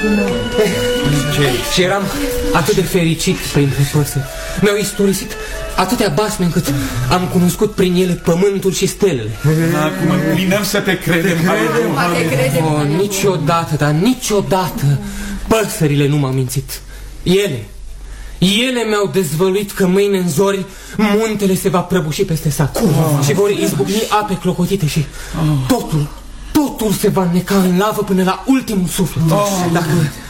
Și eram atât de fericit printre păsări. Mi-au istorisit atâtea basme încât am cunoscut prin ele pământul și stelele. Acum înclinăm să te credem. Niciodată, dar niciodată păsările nu m-au mințit. Ele mi-au dezvăluit că mâine în zori muntele se va prăbuși peste sat și vor izbucni ape clocotite și totul se va înneca în lavă până la ultimul suflet. Dacă...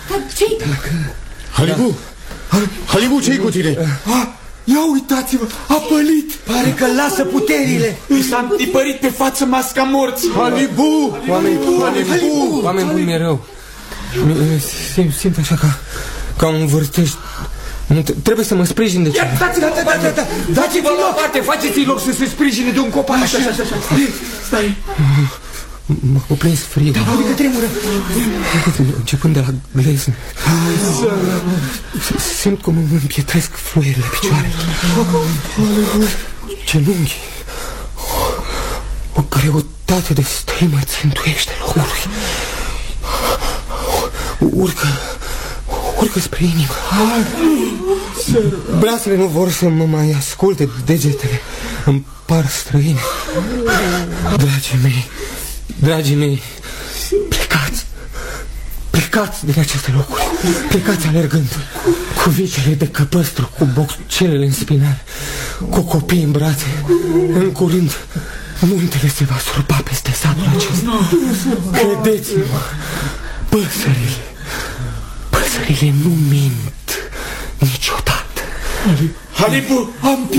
Halibu, ce-i cu tine? Ia uitați-vă, a pălit. Pare că lasă puterile. Mi s-a întipărit pe față masca morții. Halibu! Oameni buni, mi-e rău. Simt așa ca un vârtej. Trebuie să mă sprijin de ceva. Dați-vă la o parte, faceți-i loc să se sprijine de un copac. Așa. Stai. M-a prins frig. Da, uite că tremură. Începând de la glezne. Simt cum îmi împietresc fluierile picioarele. Genunchii. O greutate de stemă țintuiește locului. Urcă spre inimă. Brațele nu vor să mă mai asculte, degetele îmi par străine. Dragii mei, plecați din aceste locuri. Plecați alergând, cu vicele de căpăstru, cu boccelele în spinare, cu copii în brațe. În curând muntele se va surpa peste satul acesta. Credeți-mă, păsările nu mint niciodată. Halibu, am